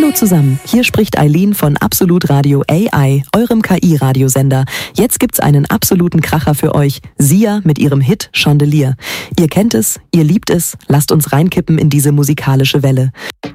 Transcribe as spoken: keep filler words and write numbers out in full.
Hallo zusammen, hier spricht Eileen von Absolut Radio A I, eurem K I-Radiosender. Jetzt gibt's einen absoluten Kracher für euch. Sia mit ihrem Hit Chandelier. Ihr kennt es, ihr liebt es, lasst uns reinkippen in diese musikalische Welle.